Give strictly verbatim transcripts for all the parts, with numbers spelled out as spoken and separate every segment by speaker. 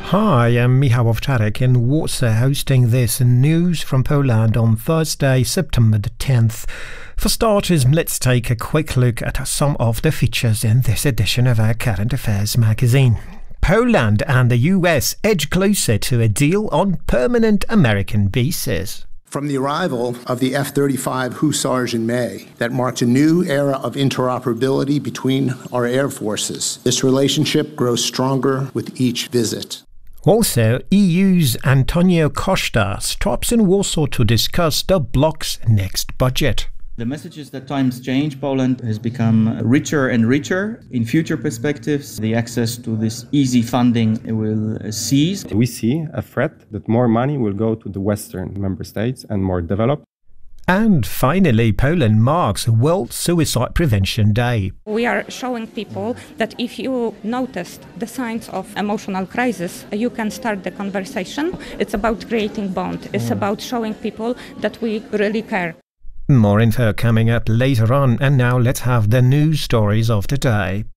Speaker 1: Hi, I'm Michał Owczarek in Warsaw, hosting this news from Poland on Thursday, September the tenth. For starters, let's take a quick look at some of the features in this edition of our Current Affairs magazine. Poland and the U S edge closer to a deal on permanent American bases.
Speaker 2: From the arrival of the F thirty-five Hussars in May, that marked a new era of interoperability between our air forces. This relationship grows stronger with each visit.
Speaker 1: Also, E U's Antonio Costa stops in Warsaw to discuss the bloc's next budget.
Speaker 3: The message is that times change. Poland has become richer and richer. In future perspectives, the access to this easy funding will cease.
Speaker 4: We see a threat that more money will go to the Western member states and more developed.
Speaker 1: And finally, Poland marks World Suicide Prevention Day.
Speaker 5: We are showing people that if you noticed the signs of emotional crisis, you can start the conversation. It's about creating bond. It's about showing people that we really care.
Speaker 1: More info coming up later on, and now let's have the news stories of the day.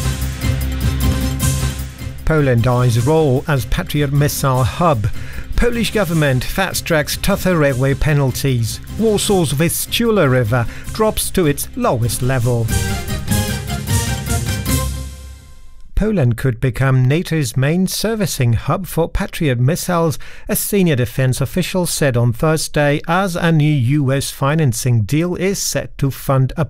Speaker 1: Poland eyes role as Patriot missile hub. Polish government fast-tracks tougher railway penalties. Warsaw's Vistula River drops to its lowest level. Poland could become NATO's main servicing hub for Patriot missiles, a senior defense official said on Thursday, as a new U S financing deal is set to fund a